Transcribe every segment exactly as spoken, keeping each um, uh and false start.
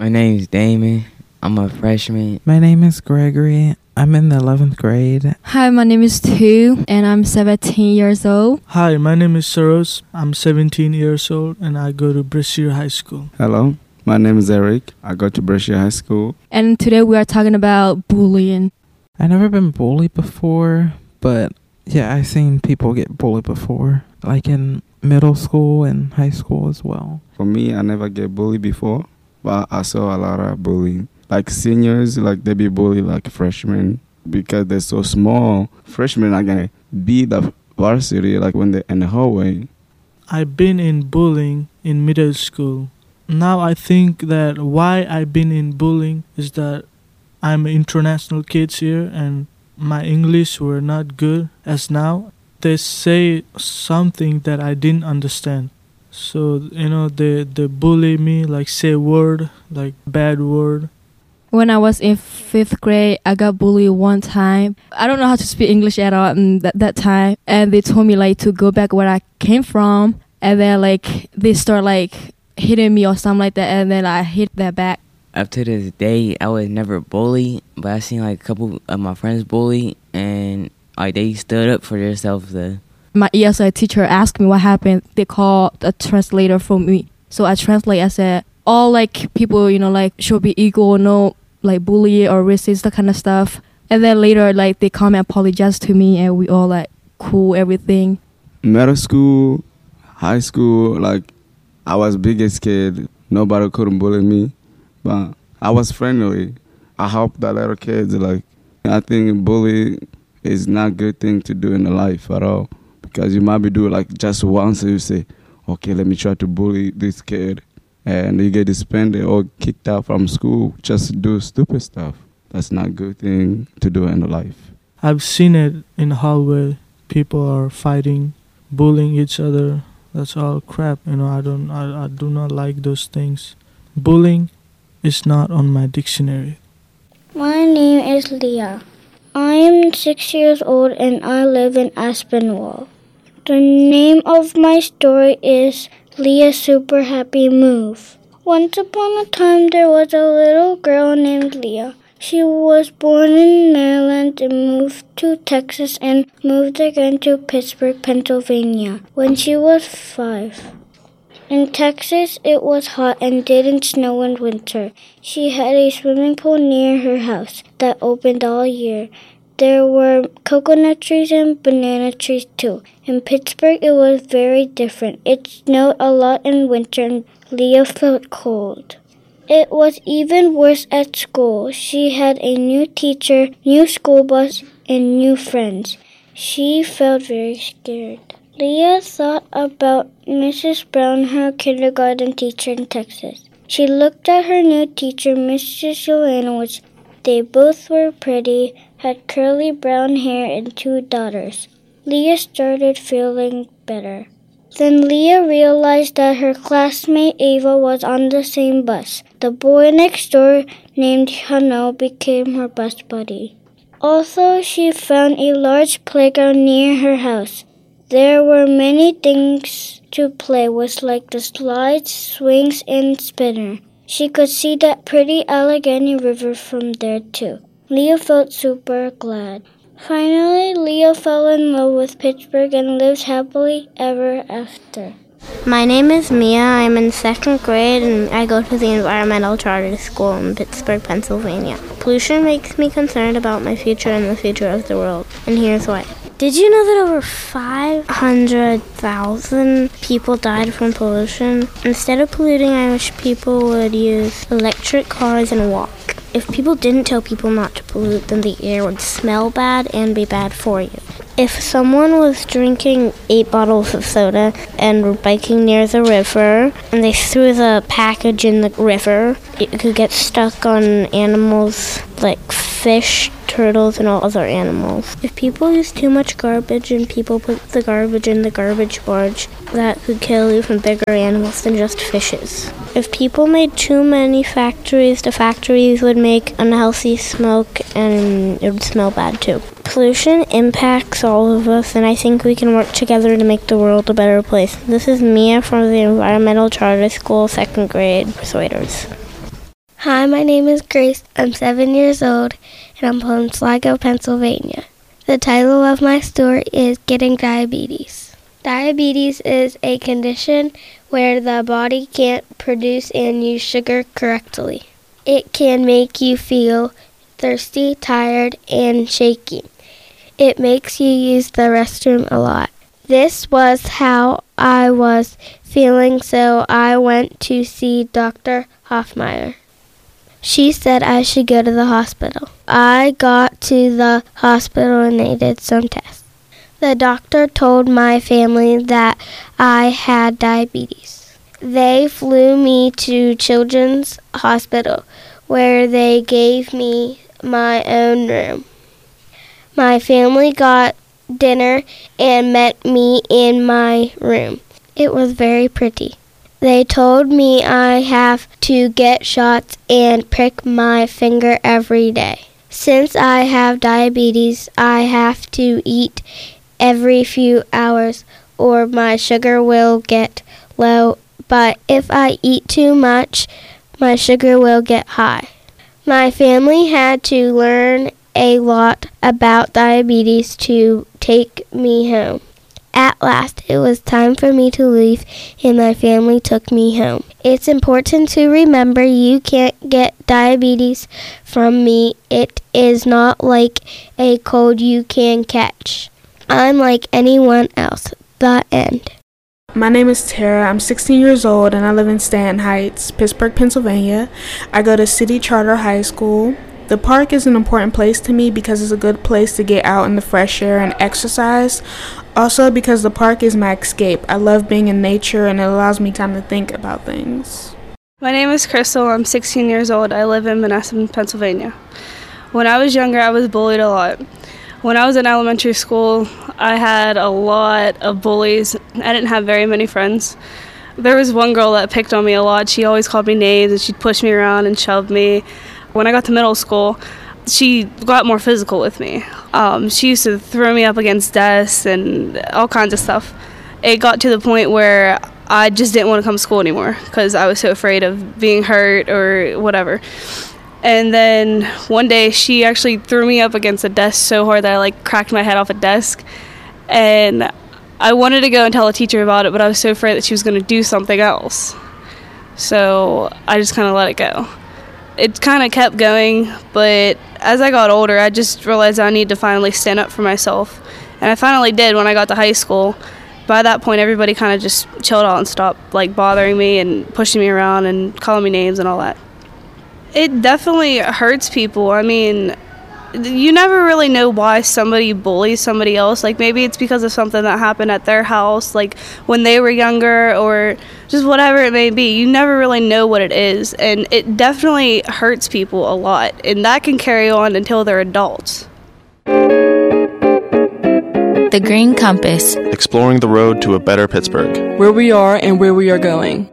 My name's Damon. I'm a freshman. My name is Gregory. I'm in the eleventh grade. Hi, my name is Tu, and I'm seventeen years old. Hi, my name is Saros. I'm seventeen years old, and I go to Brashear High School. Hello, my name is Eric. I go to Brashear High School. And today we are talking about bullying. I've never been bullied before, but yeah, I've seen people get bullied before, like in middle school and high school as well. For me, I never get bullied before, but I saw a lot of bullying. Like seniors, like they be bullied like freshmen because they're so small. Freshmen are gonna be the varsity like when they're in the hallway. I've been in bullying in middle school. Now I think that why I've been in bullying is that I'm international kids here and my English were not good as now. They say something that I didn't understand. So, you know, they, they bully me, like say word, like bad word. When I was in fifth grade, I got bullied one time. I don't know how to speak English at all in that, that time. And they told me like to go back where I came from. And then like they start like hitting me or something like that. And then I hit that back. Up to this day, I was never bullied, but I seen like a couple of my friends bullied, and like they stood up for themselves. Uh. My E S L teacher asked me what happened. They called a translator for me. So I translate. I said, all like people, you know, like should be equal, no like bully or racist, that kind of stuff. And then later, like they come and apologize to me, and we all like cool everything. Middle school, high school, like I was biggest kid. Nobody couldn't bully me. But I was friendly. I helped the little kids. Like, I think bullying is not a good thing to do in the life at all. Because you might be doing like just once and you say, okay, let me try to bully this kid. And you get suspended or kicked out from school just to do stupid stuff. That's not a good thing to do in the life. I've seen it in the hallway. People are fighting, bullying each other. That's all crap. You know, I don't, I, I do not like those things. Bullying is not on my dictionary. My name is Leah. I am six years old and I live in Aspinwall. The name of my story is Leah's Super Happy Move. Once upon a time there was a little girl named Leah. She was born in Maryland and moved to Texas and moved again to Pittsburgh, Pennsylvania when she was five. In Texas, it was hot and didn't snow in winter. She had a swimming pool near her house that opened all year. There were coconut trees and banana trees too. In Pittsburgh, it was very different. It snowed a lot in winter and Leah felt cold. It was even worse at school. She had a new teacher, new school bus, and new friends. She felt very scared. Leah thought about Missus Brown, her kindergarten teacher in Texas. She looked at her new teacher, Missus Joanowicz. They both were pretty, had curly brown hair and two daughters. Leah started feeling better. Then Leah realized that her classmate Ava was on the same bus. The boy next door, named Hano, became her bus buddy. Also, she found a large playground near her house. There were many things to play with, like the slides, swings, and spinner. She could see that pretty Allegheny River from there, too. Leah felt super glad. Finally, Leah fell in love with Pittsburgh and lives happily ever after. My name is Mia. I'm in second grade and I go to the Environmental Charter School in Pittsburgh, Pennsylvania. Pollution makes me concerned about my future and the future of the world, and here's why. Did you know that over five hundred thousand people died from pollution? Instead of polluting, I wish people would use electric cars and walk. If people didn't tell people not to pollute, then the air would smell bad and be bad for you. If someone was drinking eight bottles of soda and were biking near the river, and they threw the package in the river, it could get stuck on animals like fish, turtles, and all other animals. If people use too much garbage and people put the garbage in the garbage barge, that could kill even bigger animals than just fishes. If people made too many factories, the factories would make unhealthy smoke and it would smell bad too. Pollution impacts all of us, and I think we can work together to make the world a better place. This is Mia from the Environmental Charter School, second grade Persuaders. Hi, my name is Grace. I'm seven years old, and I'm from Sligo, Pennsylvania. The title of my story is Getting Diabetes. Diabetes is a condition where the body can't produce and use sugar correctly. It can make you feel thirsty, tired, and shaky. It makes you use the restroom a lot. This was how I was feeling, so I went to see Doctor Hoffmeyer. She said I should go to the hospital. I got to the hospital and they did some tests. The doctor told my family that I had diabetes. They flew me to Children's Hospital, where they gave me my own room. My family got dinner and met me in my room. It was very pretty. They told me I have to get shots and prick my finger every day. Since I have diabetes, I have to eat every few hours or my sugar will get low, but if I eat too much, my sugar will get high. My family had to learn a lot about diabetes to take me home. At last, it was time for me to leave, and my family took me home. It's important to remember you can't get diabetes from me. It is not like a cold you can catch. I'm like anyone else. The end. My name is Tara. I'm sixteen years old, and I live in Stanton Heights, Pittsburgh, Pennsylvania. I go to City Charter High School. The park is an important place to me because it's a good place to get out in the fresh air and exercise. Also because the park is my escape. I love being in nature and it allows me time to think about things. My name is Crystal. I'm sixteen years old. I live in Menneson, Pennsylvania. When I was younger, I was bullied a lot. When I was in elementary school, I had a lot of bullies. I didn't have very many friends. There was one girl that picked on me a lot. She always called me names and she'd push me around and shove me. When I got to middle school, she got more physical with me. Um, she used to throw me up against desks and all kinds of stuff. It got to the point where I just didn't want to come to school anymore because I was so afraid of being hurt or whatever. And then one day she actually threw me up against a desk so hard that I like cracked my head off a desk. And I wanted to go and tell a teacher about it, but I was so afraid that she was going to do something else. So I just kind of let it go. It kind of kept going, but as I got older, I just realized I need to finally stand up for myself. And I finally did when I got to high school. By that point, everybody kind of just chilled out and stopped like bothering me and pushing me around and calling me names and all that. It definitely hurts people. I mean, you never really know why somebody bullies somebody else. Like maybe it's because of something that happened at their house, like when they were younger or just whatever it may be. You never really know what it is. And it definitely hurts people a lot. And that can carry on until they're adults. The Green Compass. Exploring the road to a better Pittsburgh. Where we are and where we are going.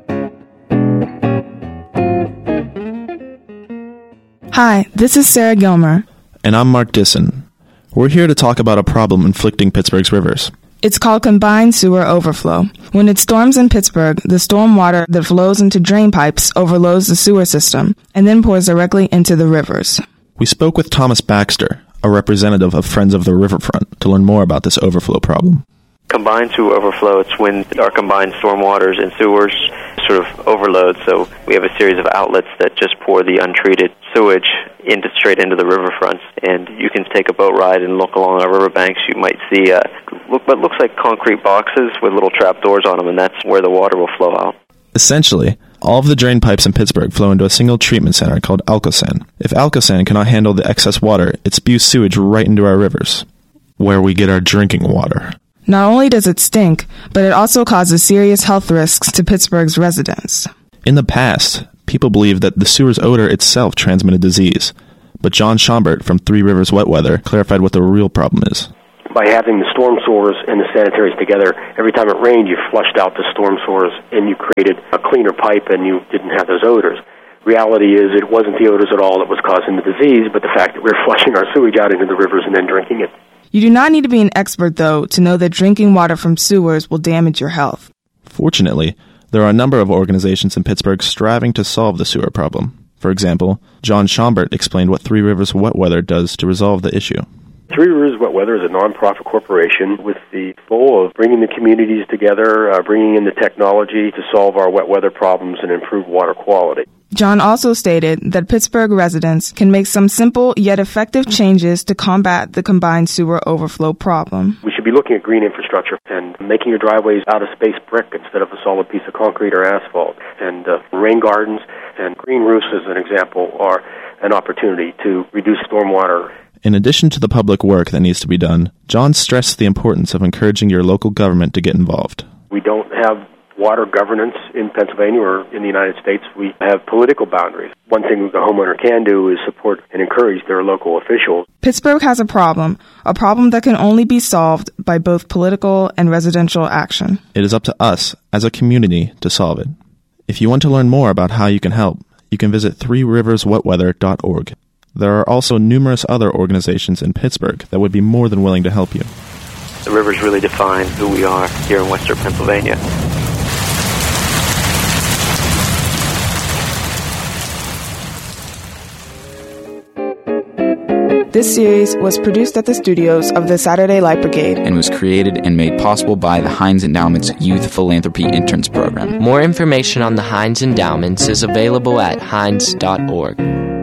Hi, this is Sarah Gilmer. And I'm Mark Disson. We're here to talk about a problem inflicting Pittsburgh's rivers. It's called combined sewer overflow. When it storms in Pittsburgh, the storm water that flows into drain pipes overloads the sewer system and then pours directly into the rivers. We spoke with Thomas Baxter, a representative of Friends of the Riverfront, to learn more about this overflow problem. Combined sewer overflow, it's when our combined stormwaters and sewers sort of overload. So we have a series of outlets that just pour the untreated sewage into straight into the riverfronts. And you can take a boat ride and look along our riverbanks. You might see uh, look, what looks like concrete boxes with little trap doors on them, and that's where the water will flow out. Essentially, all of the drain pipes in Pittsburgh flow into a single treatment center called Alcosan. If Alcosan cannot handle the excess water, it spews sewage right into our rivers, where we get our drinking water. Not only does it stink, but it also causes serious health risks to Pittsburgh's residents. In the past, people believed that the sewer's odor itself transmitted disease, but John Schambert from Three Rivers Wet Weather clarified what the real problem is. By having the storm sewers and the sanitaries together, every time it rained, you flushed out the storm sewers and you created a cleaner pipe and you didn't have those odors. Reality is it wasn't the odors at all that was causing the disease, but the fact that we're flushing our sewage out into the rivers and then drinking it. You do not need to be an expert, though, to know that drinking water from sewers will damage your health. Fortunately, there are a number of organizations in Pittsburgh striving to solve the sewer problem. For example, John Schambert explained what Three Rivers Wet Weather does to resolve the issue. Three Rivers Wet Weather is a nonprofit corporation with the goal of bringing the communities together, uh, bringing in the technology to solve our wet weather problems and improve water quality. John also stated that Pittsburgh residents can make some simple yet effective changes to combat the combined sewer overflow problem. We should be looking at green infrastructure and making your driveways out of space brick instead of a solid piece of concrete or asphalt. And uh, rain gardens and green roofs, as an example, are an opportunity to reduce stormwater. In addition to the public work that needs to be done, John stressed the importance of encouraging your local government to get involved. We don't have water governance in Pennsylvania or in the United States. We have political boundaries. One thing the homeowner can do is support and encourage their local officials. Pittsburgh has a problem, a problem that can only be solved by both political and residential action. It is up to us, as a community, to solve it. If you want to learn more about how you can help, you can visit three rivers wet weather dot org. There are also numerous other organizations in Pittsburgh that would be more than willing to help you. The rivers really define who we are here in Western Pennsylvania. This series was produced at the studios of the Saturday Light Brigade and was created and made possible by the Heinz Endowment's Youth Philanthropy Interns Program. More information on the Heinz Endowments is available at heinz dot org.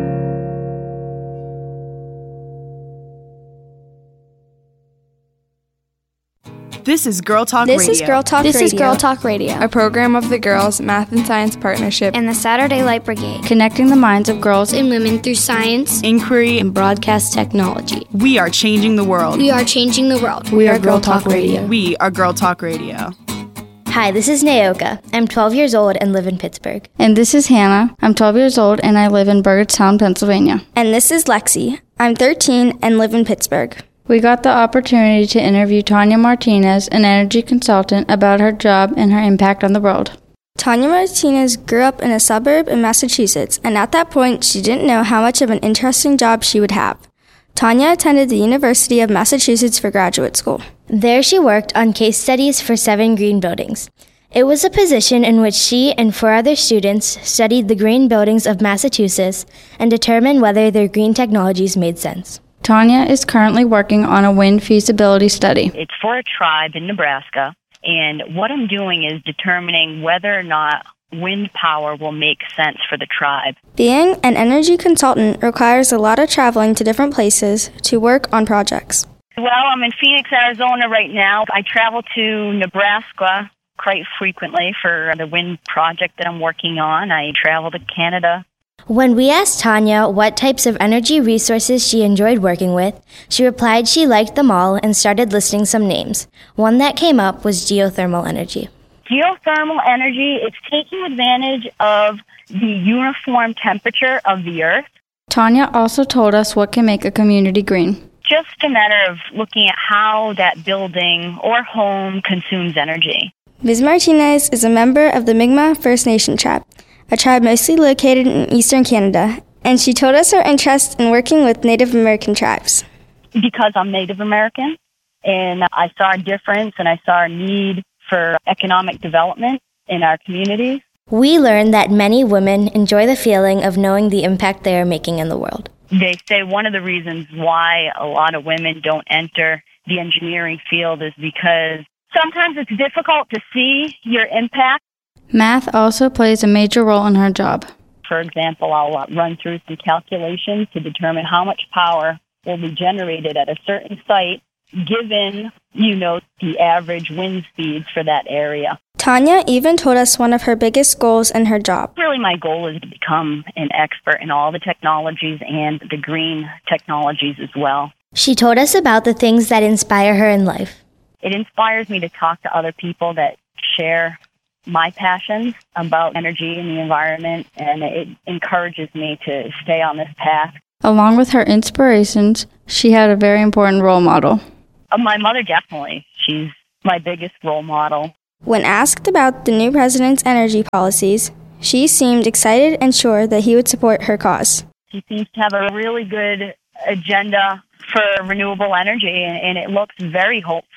This is Girl Talk this Radio. Is Girl Talk this Radio. is Girl Talk Radio, a program of the Girls Math and Science Partnership and the Saturday Light Brigade, connecting the minds of girls and women through science, inquiry, and broadcast technology. We are changing the world. We are changing the world. We, we are Girl Talk, Talk Radio. We are Girl Talk Radio. Hi, this is Naoka. I'm twelve years old and live in Pittsburgh. And this is Hannah. I'm twelve years old and I live in Burgettstown, Pennsylvania. And this is Lexi. I'm thirteen and live in Pittsburgh. We got the opportunity to interview Tanya Martinez, an energy consultant, about her job and her impact on the world. Tanya Martinez grew up in a suburb in Massachusetts, and at that point, she didn't know how much of an interesting job she would have. Tanya attended the University of Massachusetts for graduate school. There she worked on case studies for seven green buildings. It was a position in which she and four other students studied the green buildings of Massachusetts and determined whether their green technologies made sense. Tanya is currently working on a wind feasibility study. It's for a tribe in Nebraska, and what I'm doing is determining whether or not wind power will make sense for the tribe. Being an energy consultant requires a lot of traveling to different places to work on projects. Well, I'm in Phoenix, Arizona right now. I travel to Nebraska quite frequently for the wind project that I'm working on. I travel to Canada. When we asked Tanya what types of energy resources she enjoyed working with, she replied she liked them all and started listing some names. One that came up was geothermal energy. Geothermal energy is taking advantage of the uniform temperature of the earth. Tanya also told us what can make a community green. Just a matter of looking at how that building or home consumes energy. Miz Martinez is a member of the Mi'kmaq First Nation tribe, a tribe mostly located in eastern Canada, and she told us her interest in working with Native American tribes. Because I'm Native American, and I saw a difference and I saw a need for economic development in our communities. We learned that many women enjoy the feeling of knowing the impact they are making in the world. They say one of the reasons why a lot of women don't enter the engineering field is because sometimes it's difficult to see your impact. Math also plays a major role in her job. For example, I'll uh, run through some calculations to determine how much power will be generated at a certain site given, you know, the average wind speeds for that area. Tanya even told us one of her biggest goals in her job. Really, my goal is to become an expert in all the technologies and the green technologies as well. She told us about the things that inspire her in life. It inspires me to talk to other people that share my passions about energy and the environment, and it encourages me to stay on this path. Along with her inspirations, she had a very important role model. Uh, my mother, definitely. She's my biggest role model. When asked about the new president's energy policies, she seemed excited and sure that he would support her cause. She seems to have a really good agenda for renewable energy, and, and it looks very hopeful.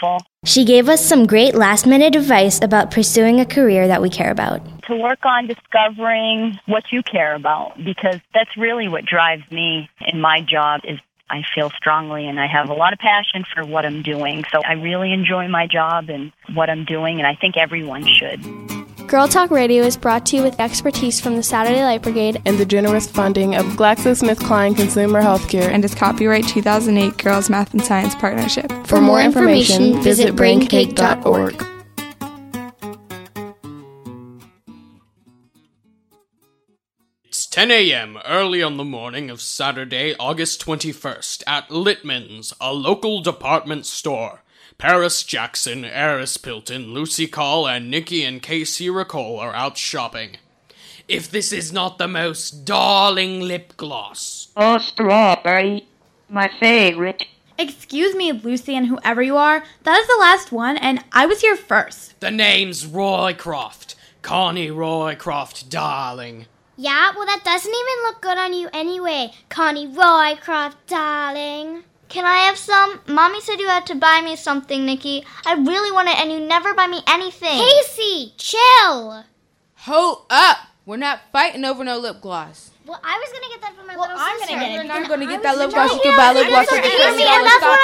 She gave us some great last-minute advice about pursuing a career that we care about. To work on discovering what you care about, because that's really what drives me in my job is I feel strongly and I have a lot of passion for what I'm doing. So I really enjoy my job and what I'm doing, and I think everyone should. Girl Talk Radio is brought to you with expertise from the Saturday Light Brigade and the generous funding of GlaxoSmithKline Consumer Healthcare and its copyright two thousand eight Girls Math and Science Partnership. For, For more information, information visit brain cake dot org. It's ten a.m. early on the morning of Saturday, August twenty-first, at Littman's, a local department store. Paris Jackson, Eris Pilton, Lucy Call, and Nikki and Casey Ricole are out shopping. If this is not the most darling lip gloss. Oh, strawberry. My favorite. Excuse me, Lucy and whoever you are. That is the last one, and I was here first. The name's Roycroft. Connie Roycroft, darling. Yeah, well, that doesn't even look good on you anyway. Connie Roycroft, darling. Can I have some? Mommy said you had to buy me something, Nikki. I really want it, and you never buy me anything. Casey, chill. Hold up. We're not fighting over no lip gloss. Well, I was going to get that for my well, little I'm sister. I'm going to get it. You're going to get that lip gloss. You can buy lip gloss. That's what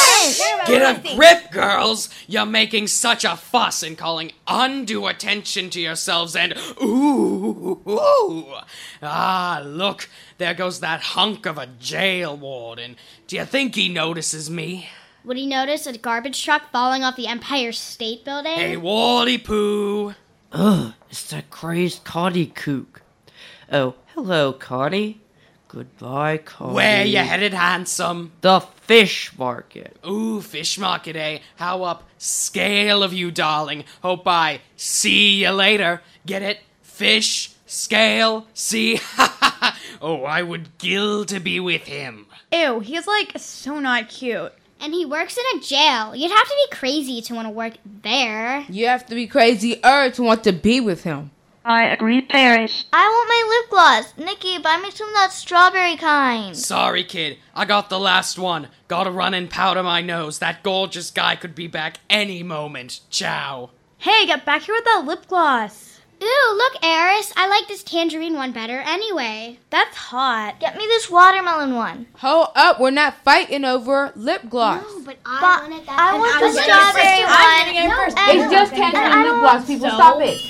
I want. Get a grip, girls. You're making such a fuss and calling undue attention to yourselves and ooh, ooh. Ah, look. There goes that hunk of a jail warden. Do you think he notices me? Would he notice a garbage truck falling off the Empire State Building? Hey, Wally Poo. Ugh, it's that crazed Connie kook. Oh, hello, Connie. Goodbye, Connie. Where you headed, handsome? The fish market. Ooh, fish market, eh? How up scale of you, darling. Hope I see you later. Get it? Fish, scale, see? Oh, I would gill to be with him. Ew, he's like so not cute. And he works in a jail. You'd have to be crazy to want to work there. You have to be crazy-er to want to be with him. I agree, Paris. I want my lip gloss. Nikki, buy me some of that strawberry kind. Sorry, kid. I got the last one. Gotta run and powder my nose. That gorgeous guy could be back any moment. Ciao. Hey, get back here with that lip gloss. Ooh, look, Eris. I like this tangerine one better anyway. That's hot. Get me this watermelon one. Hold up. We're not fighting over lip gloss. No, but I but wanted that. I want the strawberry one. I'm getting it first. It's just tangerine lip gloss, people. So? Stop it.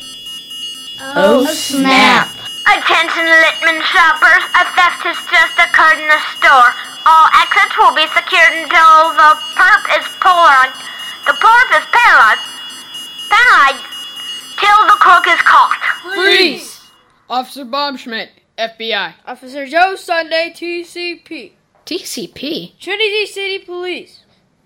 Oh, oh snap. Attention Littman shoppers, a theft has just occurred in the store. All exits will be secured until the perp is polarized. The perp is paralyzed. Paralyzed. Till the crook is caught. Freeze! Officer Bob Schmidt, F B I. Officer Joe Sunday, T C P. T C P? Trinity City Police.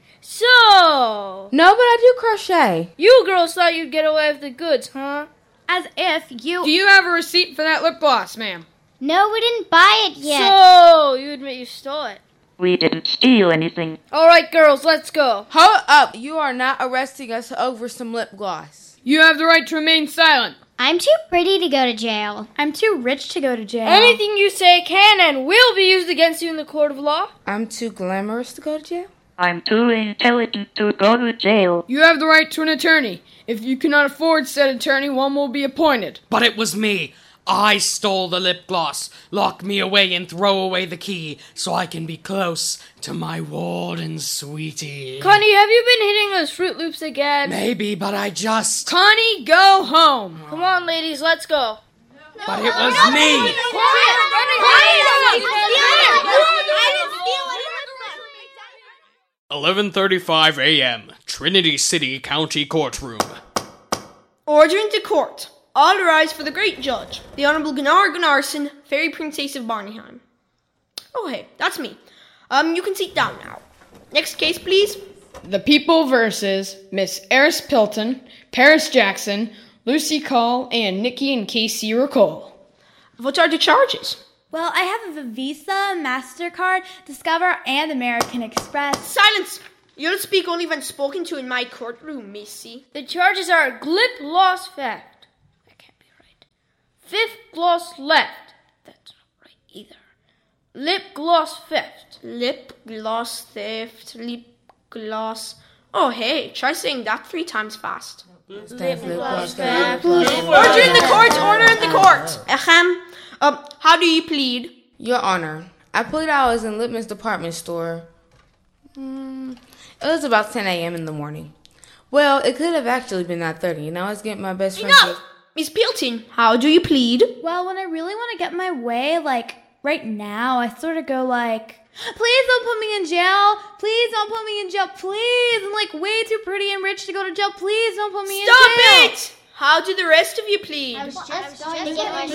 So... No, but I do crochet. You girls thought you'd get away with the goods, huh? As if you... Do you have a receipt for that lip gloss, ma'am? No, we didn't buy it yet. So, you admit you stole it? We didn't steal anything. All right, girls, let's go. Hold up. You are not arresting us over some lip gloss. You have the right to remain silent. I'm too pretty to go to jail. I'm too rich to go to jail. Anything you say can and will be used against you in the court of law. I'm too glamorous to go to jail. I'm too intelligent to go to jail. You have the right to an attorney. If you cannot afford said attorney, one will be appointed. But it was me. I stole the lip gloss. Lock me away and throw away the key so I can be close to my warden, sweetie. Connie, have you been hitting those Fruit Loops again? Maybe, but I just... Connie, go home. Come on, ladies, let's go. No, but it was no, me. eleven thirty-five a.m. Trinity City County Courtroom. Order into court. All rise for the great judge, the Honorable Gunnar Gunnarsson, Fairy Princess of Barneyheim. Oh, hey, that's me. Um, you can sit down now. Next case, please. The People versus Miss Eris Pilton, Paris Jackson, Lucy Call, and Nikki and Casey Ricole. What are the charges? Well, I have a Visa, MasterCard, Discover, and American Express. Silence! You'll speak only when spoken to in my courtroom, missy. The charges are lip gloss theft. Fifth gloss left. That's not right either. Lip gloss theft. Lip gloss theft. Lip gloss. Oh, hey, try saying that three times fast. Order in the court! Order in the court! Ahem. Um, how do you plead? Your Honor, I plead I was in Lippman's department store. Mm, it was about ten a.m. in the morning. Well, it could have actually been nine thirty, and I was getting my best friend... No! Miss Pilton, how do you plead? Well, when I really want to get my way, like, right now, I sort of go like, please don't put me in jail. Please don't put me in jail. Please. I'm like way too pretty and rich to go to jail. Please don't put me Stop in jail. Stop it! How do the rest of you plead? I was just, I was just going to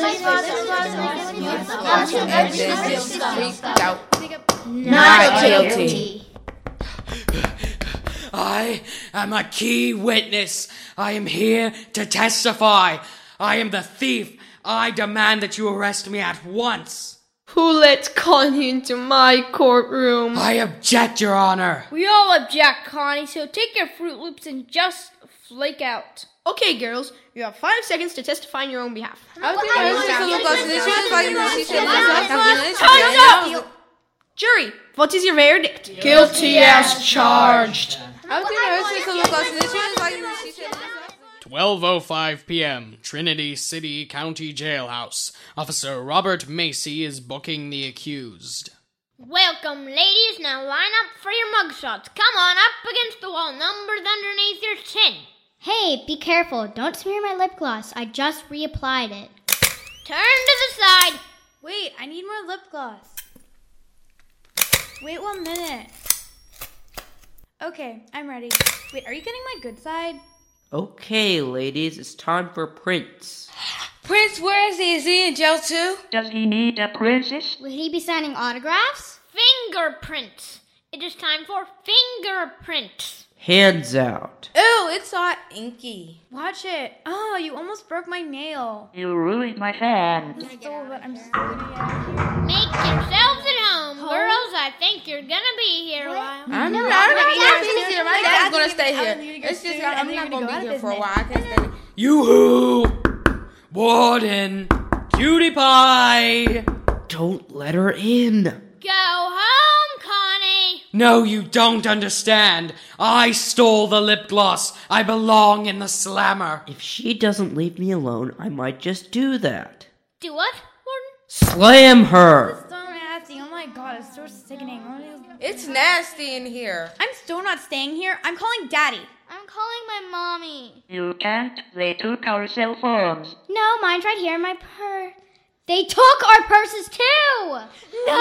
get my Not guilty. I am a key witness. I am here to testify. I am the thief. I demand that you arrest me at once. Who let Connie into my courtroom? I object, Your Honor. We all object, Connie, so take your Fruit Loops and just flake out. Okay, girls, you have five seconds to testify on your own behalf. Jury, what is your verdict? Guilty as charged. twelve oh five p.m., Trinity City County Jailhouse. Officer Robert Macy is booking the accused. Welcome, ladies. Now line up for your mugshots. Come on up against the wall. Numbers underneath your chin. Hey, be careful. Don't smear my lip gloss. I just reapplied it. Turn to the side. Wait, I need more lip gloss. Wait one minute. Okay, I'm ready. Wait, are you getting my good side? Okay, ladies, it's time for Prince. Prince, where is he? Is he in jail too? Does he need a princess? Will he be signing autographs? Fingerprints. It is time for fingerprints. Hands out. Ew, it's all inky. Watch it. Oh, you almost broke my nail. You ruined my fan. Still, but I'm still gonna get out of here. Make yourselves at home. home. Girls, I think you're gonna be here a while. I'm no, not gonna be here. here. My dad's gonna stay here. It's just I'm not gonna be here for a while. I can stay. Yoo-hoo! Warden! Cutie pie! Don't let her in. Go home, Connie! No, you don't understand. I stole the lip gloss. I belong in the slammer. If she doesn't leave me alone, I might just do that. Do what, Warden? Slam her! It's so nasty. Oh my god, it's so sickening. It's nasty in here. I'm still not staying here. I'm calling Daddy. I'm calling my mommy. You can't. They took our cell phones. No, mine's right here in my purse. They took our purses too! No!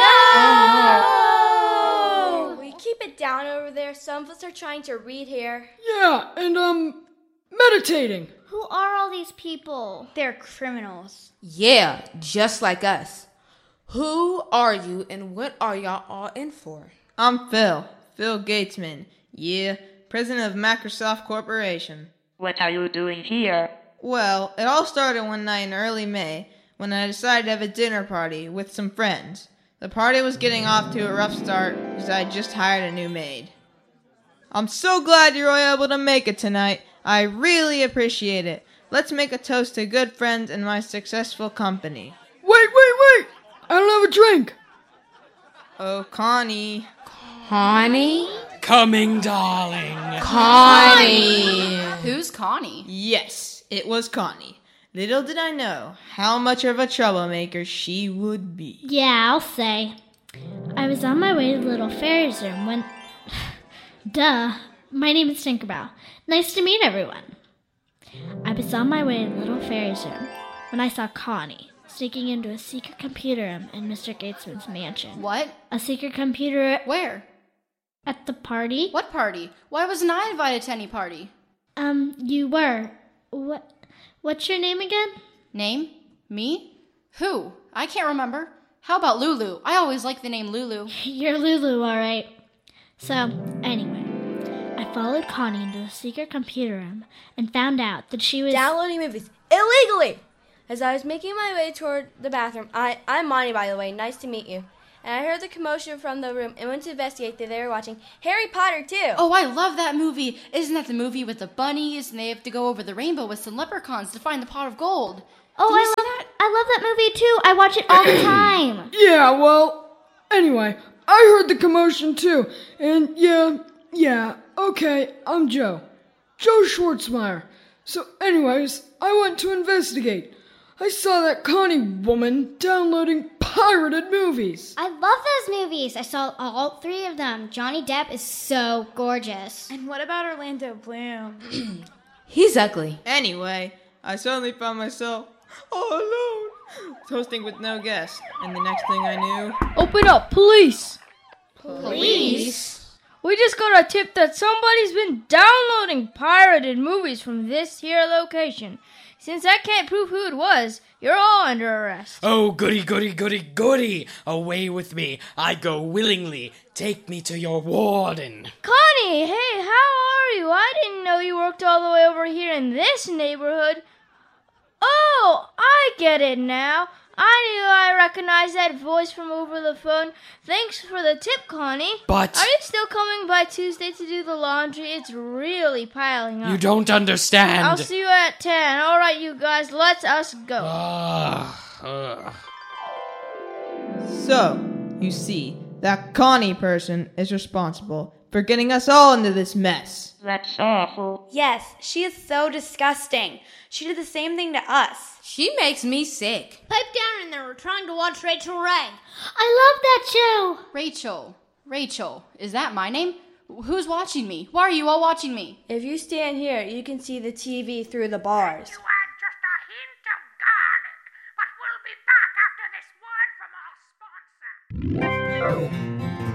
no! We keep it down over there. Some of us are trying to read here. Yeah, and um, meditating. Who are all these people? They're criminals. Yeah, just like us. Who are you and what are y'all all in for? I'm Phil. Phil Gatesman. Yeah, president of Microsoft Corporation. What are you doing here? Well, it all started one night in early May when I decided to have a dinner party with some friends. The party was getting off to a rough start because I had just hired a new maid. I'm so glad you're all able to make it tonight. I really appreciate it. Let's make a toast to good friends and my successful company. Wait, wait, wait! I don't have a drink. Oh, Connie. Connie? Coming, darling. Connie. Who's Connie? Yes, it was Connie. Little did I know how much of a troublemaker she would be. Yeah, I'll say. I was on my way to the Little Fairies Room when... Duh. My name is Tinkerbell. Nice to meet everyone. I was on my way to the Little Fairies Room when I saw Connie sneaking into a secret computer room in Mister Gatesman's mansion. What? A secret computer... Where? At the party. What party? Why wasn't I invited to any party? Um, you were. What... What's your name again? Name? Me? Who? I can't remember. How about Lulu? I always like the name Lulu. You're Lulu, all right. So, anyway, I followed Connie into the secret computer room and found out that she was... downloading movies illegally! As I was making my way toward the bathroom, I, I'm Monty, by the way. Nice to meet you. And I heard the commotion from the room and went to investigate that they were watching Harry Potter, too. Oh, I love that movie. Isn't that the movie with the bunnies and they have to go over the rainbow with some leprechauns to find the pot of gold? Oh, I love that. I love that movie, too. I watch it all the time. Yeah, well, anyway, I heard the commotion, too. And, yeah, yeah, Okay, I'm Joe. Joe Schwartzmeyer. So anyways, I went to investigate. I saw that Connie woman downloading pirated movies. I love those movies. I saw all three of them. Johnny Depp is so gorgeous. And what about Orlando Bloom? He's ugly. Anyway, I suddenly found myself all alone, toasting with no guests. And the next thing I knew... Open up, police! Police? We just got a tip that somebody's been downloading pirated movies from this here location. Since I can't prove who it was, you're all under arrest. Oh, goody, goody, goody, goody! Away with me. I go willingly. Take me to your warden. Connie, hey, how are you? I didn't know you worked all the way over here in this neighborhood. Oh, I get it now. I knew I recognized that voice from over the phone. Thanks for the tip, Connie. But... Are you still coming by Tuesday to do the laundry? It's really piling up. You don't understand. I'll see you at ten. All right, you guys, let us go. Uh, uh. So, you see, that Connie person is responsible for getting us all into this mess. That's awful. Yes, she is so disgusting. She did the same thing to us. She makes me sick. Pipe down in there. We're trying to watch Rachel Ray. I love that show. Rachel. Rachel. Is that my name? Who's watching me? Why are you all watching me? If you stand here, you can see the T V through the bars. You add just a hint of garlic, but we'll be back after this word from our sponsor.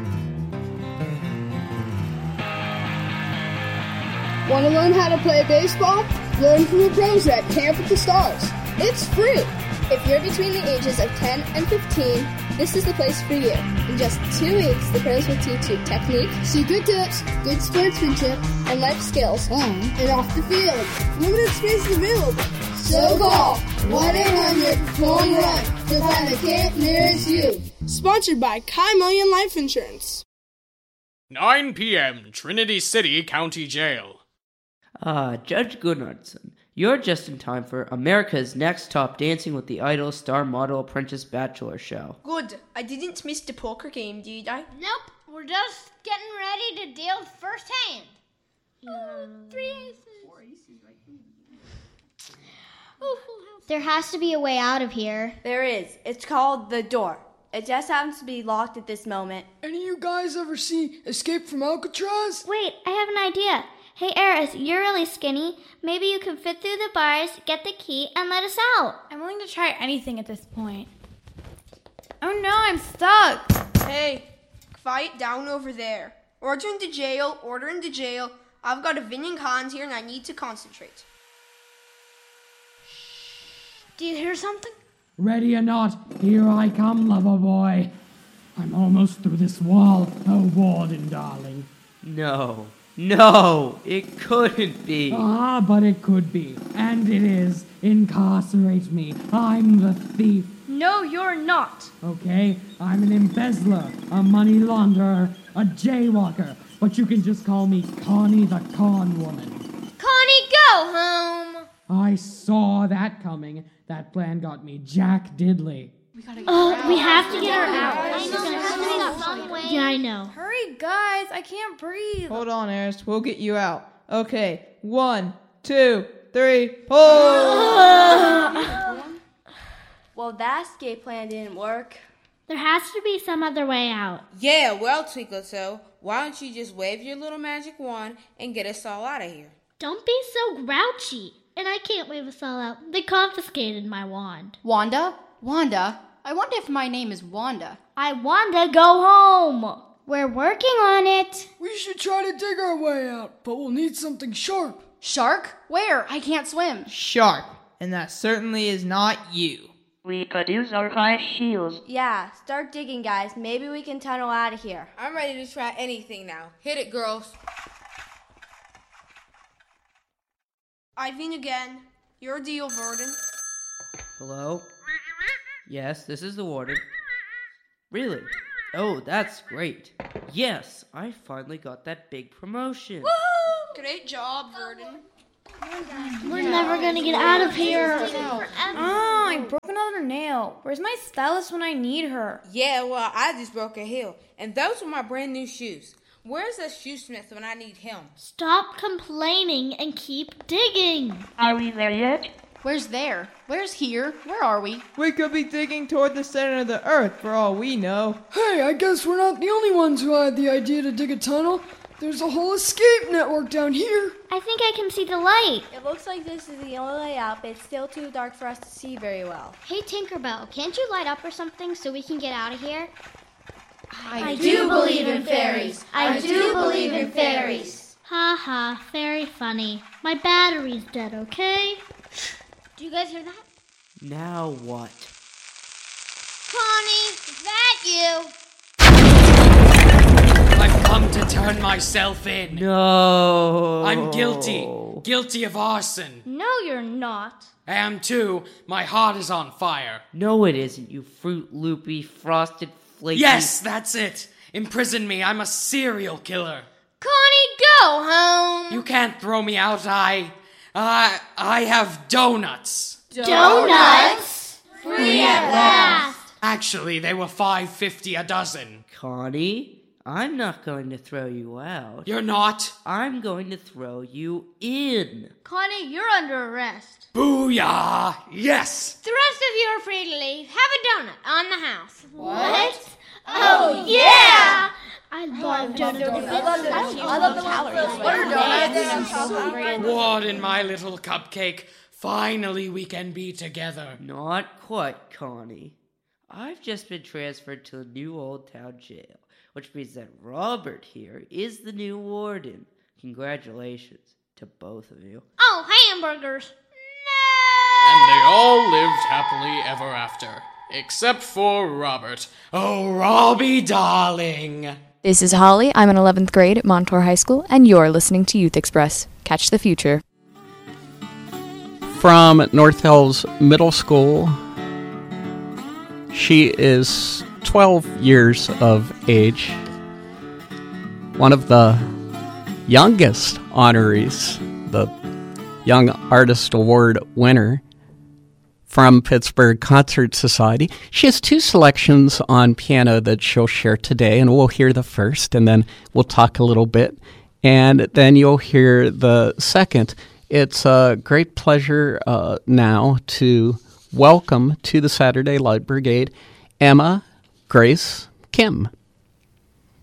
Want to learn how to play baseball? Learn from the pros at Camp with the Stars. It's free. If you're between the ages of ten and fifteen, this is the place for you. In just two weeks, the pros will teach you technique, secret tips, good sportsmanship, and life skills on and off the field. Limited space available. So call one eight hundred home run to find a camp nearest you. Sponsored by Kai Million Life Insurance. nine p.m. Trinity City County Jail. Ah, uh, Judge Goodnardson, you're just in time for America's Next Top Dancing with the Idol Star Model Apprentice Bachelor show. Good. I didn't miss the poker game, did I? Nope. We're just getting ready to deal first hand. Oh, three aces. Four aces, right? There has to be a way out of here. There is. It's called the door. It just happens to be locked at this moment. Any of you guys ever see Escape from Alcatraz? Wait, I have an idea. Hey, Eris, you're really skinny. Maybe you can fit through the bars, get the key, and let us out. I'm willing to try anything at this point. Oh no, I'm stuck. Hey, quiet down over there. Order into jail, order into jail. I've got a winning hand here and I need to concentrate. Do you hear something? Ready or not, here I come, lover boy. I'm almost through this wall. Oh, warden, darling. No. No, it couldn't be. Ah, but it could be. And it is. Incarcerate me. I'm the thief. No, you're not. Okay, I'm an embezzler, a money launderer, a jaywalker. But you can just call me Connie the Con Woman. Connie, go home. I saw that coming. That plan got me Jack Diddley. We gotta get oh, her out. We have to get her out. I know. Some way. Yeah, I know. Hurry, guys. I can't breathe. Hold on, Eris. We'll get you out. Okay. One, two, three, pull! Well, that escape plan didn't work. There has to be some other way out. Yeah, well, Twinkle Toe, why don't you just wave your little magic wand and get us all out of here? Don't be so grouchy. And I can't wave us all out. They confiscated my wand. Wanda? Wanda? I wonder if my name is Wanda. I Wanda, go home. We're working on it. We should try to dig our way out, but we'll need something sharp. Shark? Where? I can't swim. Sharp. And that certainly is not you. We could use our high shields. Yeah, start digging, guys. Maybe we can tunnel out of here. I'm ready to try anything now. Hit it, girls. I win again. Your deal, Verden. Hello? Yes, this is the warden. Really? Oh, that's great. Yes, I finally got that big promotion. Woo! Great job, Verden. We're never gonna get out of here. Oh, I broke another nail. Where's my stylist when I need her? Yeah, well, I just broke a heel, and those were my brand new shoes. Where's the shoesmith when I need him? Stop complaining and keep digging. Are we there yet? Where's there? Where's here? Where are we? We could be digging toward the center of the earth for all we know. Hey, I guess we're not the only ones who had the idea to dig a tunnel. There's a whole escape network down here. I think I can see the light. It looks like this is the only way out, but it's still too dark for us to see very well. Hey, Tinkerbell, can't you light up or something so we can get out of here? I, I do believe in fairies. I do believe in fairies. Ha ha, very funny. My battery's dead, okay? Do you guys hear that? Now what? Connie, is that you? I've come to turn myself in. No. I'm guilty. Guilty of arson. No, you're not. I am too. My heart is on fire. No, it isn't, you Fruit Loopy, frosted, flaky... Yes, that's it. Imprison me. I'm a serial killer. Connie, go home. You can't throw me out. I... Uh, I have donuts. Donuts? Free at last. Actually, they were five fifty a dozen. Connie, I'm not going to throw you out. You're not? I'm going to throw you in. Connie, you're under arrest. Booyah! Yes! The rest of you are free to leave. Have a donut on the house. What? Oh, yeah! I love donuts. I love the calories. What are donuts? Warden, my little cupcake. Finally we can be together. Not quite, Connie. I've just been transferred to the new Old Town Jail, which means that Robert here is the new warden. Congratulations to both of you. Oh, hamburgers. And they all lived happily ever after. Except for Robert. Oh, Robbie, darling. This is Holly. I'm in eleventh grade at Montour High School, and you're listening to Youth Express. Catch the future. From North Hills Middle School, she is twelve years of age, one of the youngest honorees, the Young Artist Award winner from Pittsburgh Concert Society. She has two selections on piano that she'll share today, and we'll hear the first, and then we'll talk a little bit, and then you'll hear the second. It's a great pleasure uh, now to welcome to the Saturday Light Brigade Emma Grace Kim.